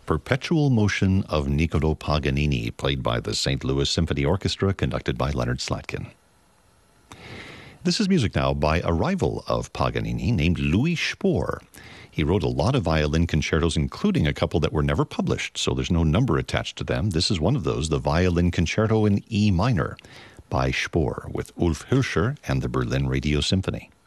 Perpetual Motion of Niccolò Paganini, played by the St. Louis Symphony Orchestra, conducted by Leonard Slatkin. This is music now by a rival of Paganini named Louis Spohr. He wrote a lot of violin concertos, including a couple that were never published, so there's no number attached to them. This is one of those, the Violin Concerto in E minor by Spohr with Ulf Hilscher and the Berlin Radio Symphony.